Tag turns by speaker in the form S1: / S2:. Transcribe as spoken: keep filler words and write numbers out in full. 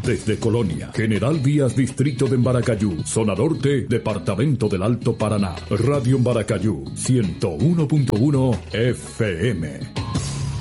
S1: Desde Colonia, General Vías, Distrito de Embaracayú, Zona Norte, Departamento del Alto Paraná. Radio Embaracayú, ciento uno punto uno F M.